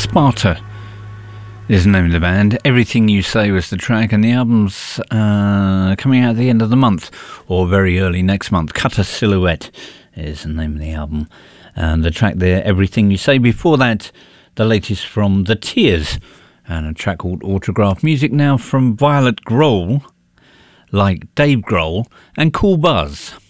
Sparta is the name of the band. Everything You Say was the track, and the album's coming out at the end of the month, or very early next month. Cut a Silhouette is the name of the album. And the track there, Everything You Say. Before that, the latest from The Tears, and a track called Autograph. Music now from Violet Grohl, like Dave Grohl, and Cool Buzz.